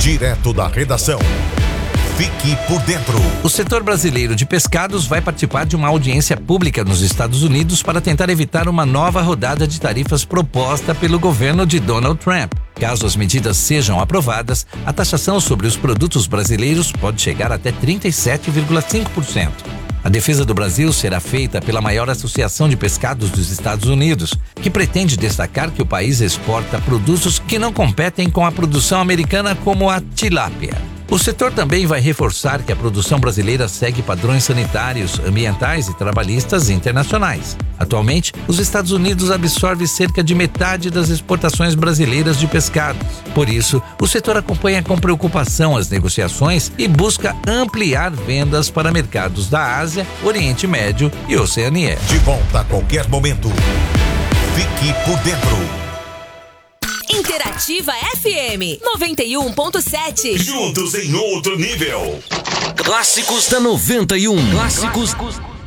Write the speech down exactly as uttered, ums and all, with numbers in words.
Direto da redação. Fique por dentro. O setor brasileiro de pescados vai participar de uma audiência pública nos Estados Unidos para tentar evitar uma nova rodada de tarifas proposta pelo governo de Donald Trump. Caso as medidas sejam aprovadas, a taxação sobre os produtos brasileiros pode chegar até trinta e sete vírgula cinco por cento. A defesa do Brasil será feita pela maior associação de pescados dos Estados Unidos, que pretende destacar que o país exporta produtos que não competem com a produção americana, como a tilápia. O setor também vai reforçar que a produção brasileira segue padrões sanitários, ambientais e trabalhistas internacionais. Atualmente, os Estados Unidos absorvem cerca de metade das exportações brasileiras de pescados. Por isso, o setor acompanha com preocupação as negociações e busca ampliar vendas para mercados da Ásia, Oriente Médio e Oceania. De volta a qualquer momento. Fique por dentro. Interativa F M noventa e um ponto sete. Juntos em outro nível. Clássicos da noventa e um. Clássicos